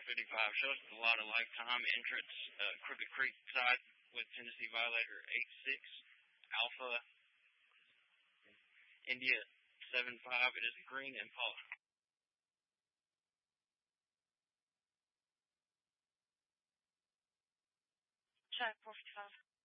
455. Shows a lot of lifetime entrance. Crooked Creek side with Tennessee Violator 86. Alpha India 75. It is a green Impala. Check 455.